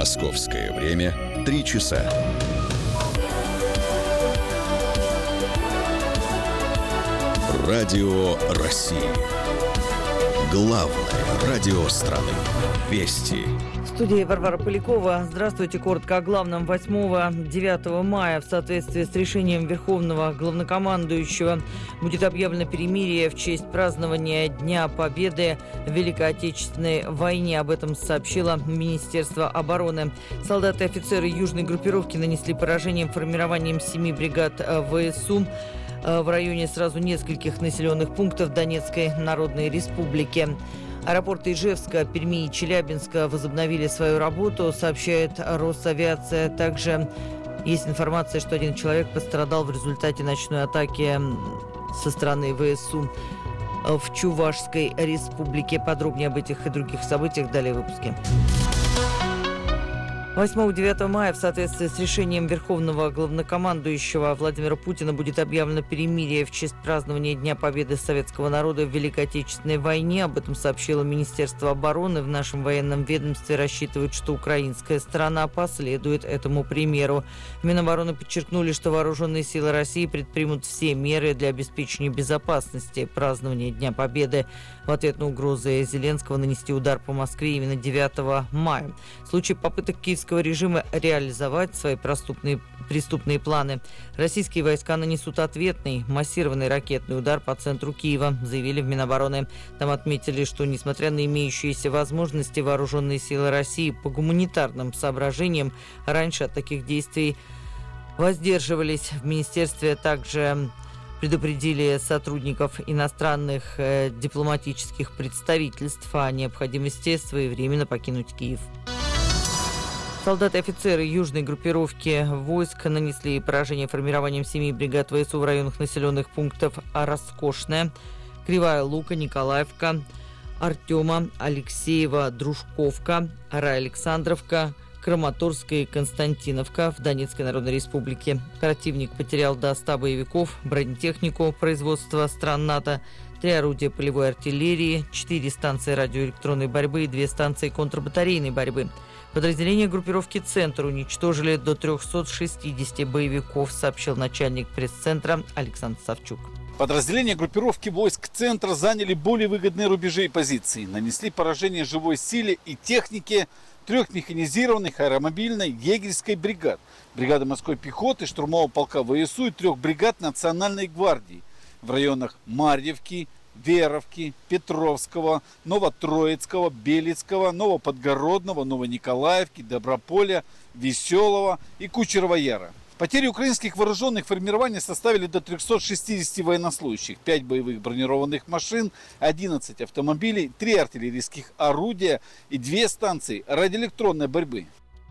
Московское время 3 часа. Радио России. Главное радио страны. Вести. В студии Варвара Полякова. Здравствуйте. Коротко о главном. 8-9 мая в соответствии с решением Верховного Главнокомандующего будет объявлено перемирие в честь празднования Дня Победы в Великой Отечественной войне. Об этом сообщило Министерство обороны. Солдаты и офицеры южной группировки нанесли поражение формированием 7 бригад ВСУ в районе сразу нескольких населенных пунктов Донецкой Народной Республики. Аэропорты Ижевска, Перми и Челябинска возобновили свою работу, сообщает Росавиация. Также есть информация, что один человек пострадал в результате ночной атаки со стороны ВСУ в Чувашской Республике. Подробнее об этих и других событиях далее в выпуске. 8-9 мая в соответствии с решением Верховного Главнокомандующего Владимира Путина будет объявлено перемирие в честь празднования Дня Победы советского народа в Великой Отечественной войне. Об этом сообщило Министерство обороны. В нашем военном ведомстве рассчитывают, что украинская сторона последует этому примеру. В Минобороны подчеркнули, что вооруженные силы России предпримут все меры для обеспечения безопасности празднования Дня Победы. В ответ на угрозы Зеленского нанести удар по Москве именно 9 мая. В случае попыток киевского режима реализовать свои преступные планы, российские войска нанесут ответный массированный ракетный удар по центру Киева, заявили в Минобороны. Там отметили, что несмотря на имеющиеся возможности, вооруженные силы России по гуманитарным соображениям раньше от таких действий воздерживались. В министерстве также предупредили сотрудников иностранных дипломатических представительств о необходимости своевременно покинуть Киев. Солдаты и офицеры южной группировки войск нанесли поражение формированием 7 бригад ВСУ в районах населенных пунктов Роскошная, Кривая Лука, Николаевка, Артема, Алексеева, Дружковка, Рай-Александровка, Краматорская и Константиновка в Донецкой Народной Республике. Противник потерял до 100 боевиков, бронетехнику производства стран НАТО, 3 орудия полевой артиллерии, 4 станции радиоэлектронной борьбы и 2 станции контрбатарейной борьбы. Подразделения группировки «Центр» уничтожили до 360 боевиков, сообщил начальник пресс-центра Александр Савчук. Подразделения группировки войск «Центр» заняли более выгодные рубежи и позиции, нанесли поражение живой силе и технике 3 механизированных аэромобильной егерской бригад, бригады морской пехоты, штурмового полка ВСУ и 3 бригад Национальной гвардии в районах Марьевки, Веровки, Петровского, Новотроицкого, Белецкого, Новоподгородного, Новониколаевки, Доброполя, Веселого и Кучерова Яра. Потери украинских вооруженных формирований составили до 360 военнослужащих, 5 боевых бронированных машин, 11 автомобилей, 3 артиллерийских орудия и 2 станции радиоэлектронной борьбы.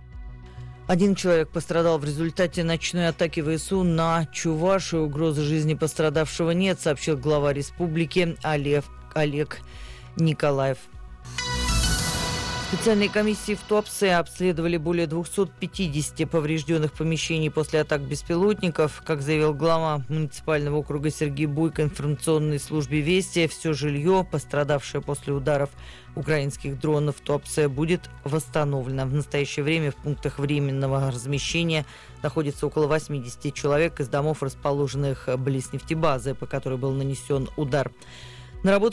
Один человек пострадал в результате ночной атаки ВСУ на Чувашию. Угрозы жизни пострадавшего нет, сообщил глава республики Олег Николаев. Специальные комиссии в Туапсе обследовали более 250 поврежденных помещений после атак беспилотников. Как заявил глава муниципального округа Сергей Буйко информационной службе «Вести», все жилье, пострадавшее после ударов украинских дронов в Туапсе, будет восстановлено. В настоящее время в пунктах временного размещения находится около 80 человек из домов, расположенных близ нефтебазы, по которой был нанесен удар. На работу